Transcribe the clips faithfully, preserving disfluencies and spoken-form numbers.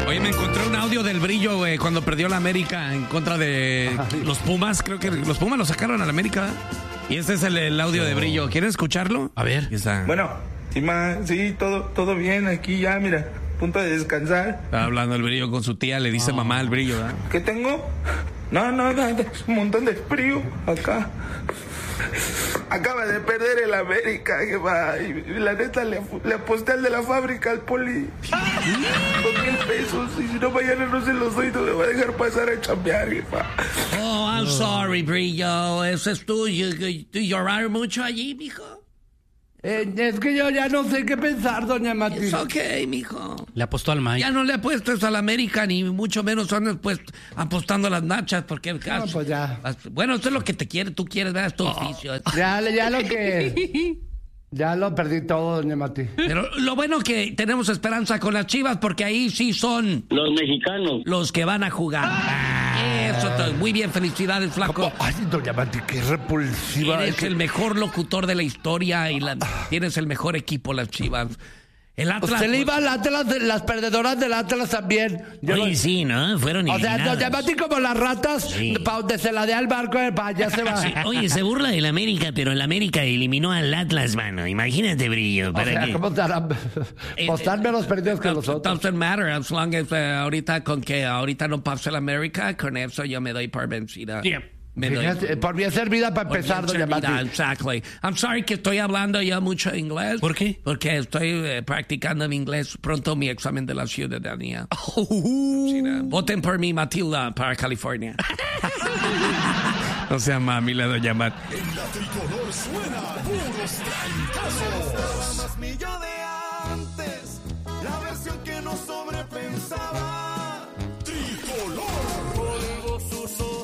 Oye, me encontré un audio del Brillo, güey, cuando perdió la América en contra de los Pumas. Creo que los Pumas lo sacaron a la América. Y este es el, el audio de Brillo. ¿Quieren escucharlo? A ver. Bueno, sí, ma, sí, todo, todo bien aquí ya, mira, punto de descansar. Está hablando el Brillo con su tía, le dice oh. mamá al Brillo, ¿verdad? ¿Qué tengo? No, no, no, es un montón de frío acá. Acaba de perder el América, jefa. Y la neta le, le aposté al de la fábrica, al Poli. Dos mil pesos. Y si no, mañana no se los doy, no me va a dejar pasar a chambear, jefa. Oh, I'm sorry, Brillo. Eso es tuyo. ¿Tú llorar mucho allí, mijo? Eh, es que yo ya no sé qué pensar, doña Matilde. Es ok, mijo. Le apostó al Mike. Ya no le apuestas al América, ni mucho menos andas pues apostando a las nachas, porque... No, pues ya. Bueno, eso es lo que te quiere, tú quieres, ¿verdad? Es tu oficio. Ya, ya lo que... Ya lo perdí todo, doña Mati. Pero lo bueno que tenemos esperanza con las Chivas, porque ahí sí son... Los mexicanos. Los que van a jugar. Ah, eso, todo. Muy bien, felicidades, flaco. ¿Cómo? Ay, doña Mati, qué repulsiva. Eres es que... el mejor locutor de la historia y la... tienes el mejor equipo, las Chivas. El Atlas... Usted le iba al Atlas, las perdedoras del Atlas también. Yo Oye, no... sí, ¿no? Fueron eliminadas. O sea, doña Mati como las ratas, sí. Para donde se la dé al barco, pa, ya se va. Sí. Oye, se burla del América, pero el América eliminó al Atlas, mano. Imagínate, Brillo. ¿Para o sea, qué? ¿cómo estarán? Pues están menos perdidos que los otros. Doesn't matter, as long as uh, ahorita con que ahorita no pase el América, con eso yo me doy por vencida. Yeah. Fíjate, por bien servida para empezar, doña Mati. Exactly. I'm sorry que estoy hablando ya mucho inglés. ¿Por qué? Porque estoy eh, practicando mi inglés. Pronto mi examen de la ciudadanía. Oh. Sí, ¿no? Voten por mí, Matilda, para California. No sea mami, la doña Mati. En la tricolor suena puros trancazos. Más millo de antes, la versión que no sobrepensaba. Tricolor. Polvo suso.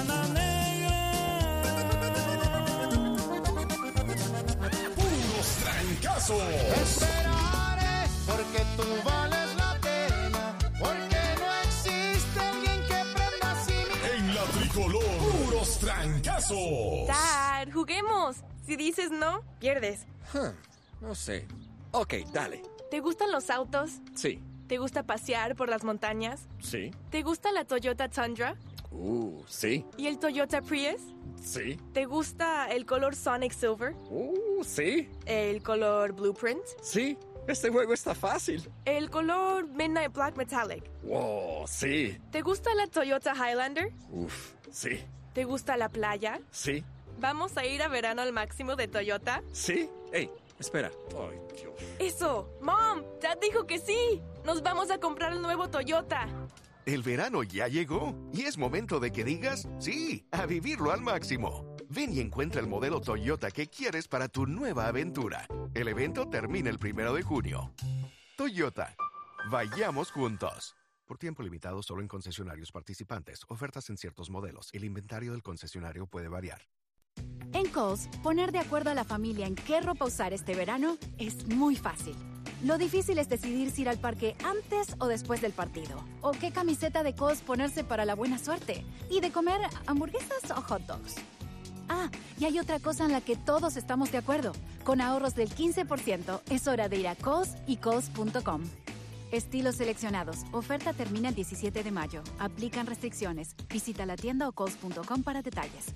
Esperaré porque tú vales la pena, porque no existe alguien que prenda así. En la tricolor, puros trancazos. Dad, juguemos. Si dices no, pierdes. Huh, no sé. Ok, dale. ¿Te gustan los autos? Sí. ¿Te gusta pasear por las montañas? Sí. ¿Te gusta la Toyota Tundra? Uh, sí. ¿Y el Toyota Prius? Sí. ¿Te gusta el color Sonic Silver? Uh, sí. ¿El color Blueprint? Sí. Este juego está fácil. ¿El color Midnight Black Metallic? Wow, sí. ¿Te gusta la Toyota Highlander? Uf, sí. ¿Te gusta la playa? Sí. ¿Vamos a ir a verano al máximo de Toyota? Sí. Ey, espera. Ay, Dios. Eso. Mom, Dad dijo que sí. Nos vamos a comprar el nuevo Toyota. El verano ya llegó y es momento de que digas sí, a vivirlo al máximo. Ven y encuentra el modelo Toyota que quieres para tu nueva aventura. El evento termina el primero de junio. Toyota, vayamos juntos. Por tiempo limitado solo en concesionarios participantes. Ofertas en ciertos modelos. El inventario del concesionario puede variar. En Kohl's, poner de acuerdo a la familia en qué ropa usar este verano es muy fácil. Lo difícil es decidir si ir al parque antes o después del partido. O qué camiseta de Kohl's ponerse para la buena suerte. Y de comer hamburguesas o hot dogs. Ah, y hay otra cosa en la que todos estamos de acuerdo. Con ahorros del quince por ciento, es hora de ir a Kohl's y Kohl's punto com. Estilos seleccionados. Oferta termina el diecisiete de mayo. Aplican restricciones. Visita la tienda o Kohl's punto com para detalles.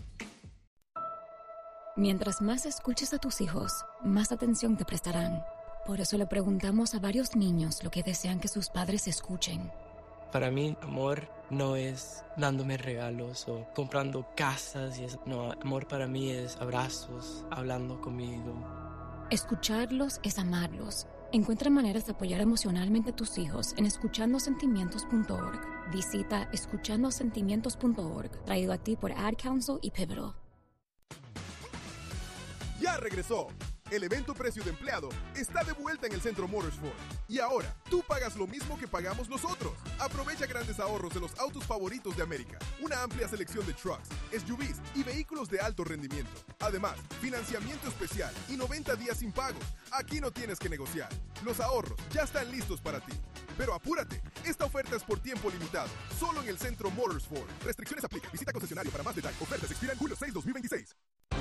Mientras más escuches a tus hijos, más atención te prestarán. Por eso le preguntamos a varios niños lo que desean que sus padres escuchen. Para mí, amor no es dándome regalos o comprando casas. Y eso. No, amor para mí es abrazos, hablando conmigo. Escucharlos es amarlos. Encuentra maneras de apoyar emocionalmente a tus hijos en escuchando sentimientos punto org. Visita escuchando sentimientos punto org, traído a ti por Ad Council y Pivotal. Ya regresó. El evento Precio de Empleado está de vuelta en el Centro Motorsport. Y ahora, tú pagas lo mismo que pagamos nosotros. Aprovecha grandes ahorros de los autos favoritos de América. Una amplia selección de trucks, S U Vs y vehículos de alto rendimiento. Además, financiamiento especial y noventa días sin pagos. Aquí no tienes que negociar. Los ahorros ya están listos para ti. Pero apúrate, esta oferta es por tiempo limitado. Solo en el Centro Motorsport. Restricciones aplican. Visita concesionario para más detalles. Ofertas expiran julio seis, dos mil veintiséis.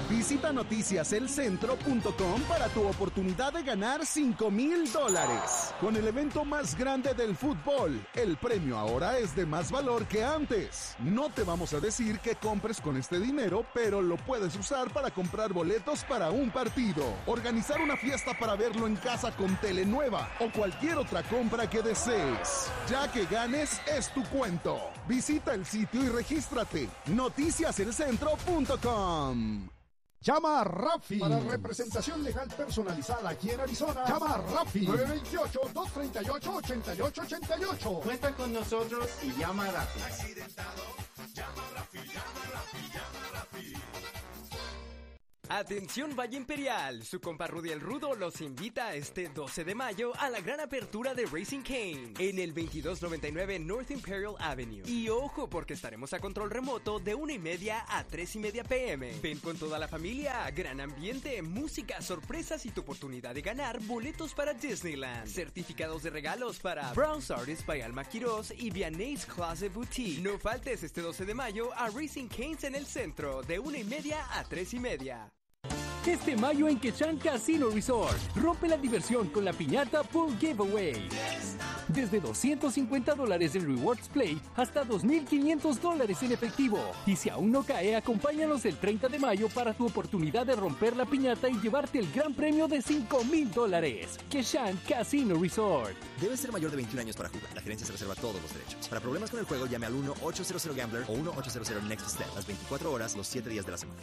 Visita noticias el centro punto com para tu oportunidad de ganar cinco mil dólares. Con el evento más grande del fútbol, el premio ahora es de más valor que antes. No te vamos a decir que compres con este dinero, pero lo puedes usar para comprar boletos para un partido, organizar una fiesta para verlo en casa con tele nueva o cualquier otra compra que desees. Ya que ganes, es tu cuento. Visita el sitio y regístrate. noticias el centro punto com. Llama a Rafi para representación legal personalizada aquí en Arizona. Llama a Rafi nueve dos ocho, dos tres ocho, ocho ocho ocho ocho. Cuenta con nosotros y llama a Rafi. Accidentado, llama a Rafi, llama a Rafi, llama a Rafi. Atención Valle Imperial, su compa Rudy el Rudo los invita este doce de mayo a la gran apertura de Racing Cane en el veintidós noventa y nueve North Imperial Avenue. Y ojo porque estaremos a control remoto de una y media a tres y media pm. Ven con toda la familia, gran ambiente, música, sorpresas y tu oportunidad de ganar boletos para Disneyland. Certificados de regalos para Browse Artists by Alma Quiroz y Vianney's Closet Boutique. No faltes este doce de mayo a Racing Canes en el centro de una y media a tres y media. Este mayo en Quechan Casino Resort, rompe la diversión con la piñata Pool Giveaway. Desde doscientos cincuenta dólares en Rewards Play hasta dos mil quinientos dólares en efectivo. Y si aún no cae, acompáñanos el treinta de mayo para tu oportunidad de romper la piñata y llevarte el gran premio de cinco mil dólares. Quechan Casino Resort. Debes ser mayor de veintiún años para jugar. La gerencia se reserva todos los derechos. Para problemas con el juego, llame al uno ocho cero cero Gambler o uno ocho cero cero Next Step. Las veinticuatro horas, los siete días de la semana.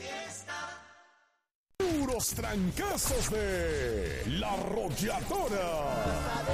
Puros trancazos de La Arrolladora.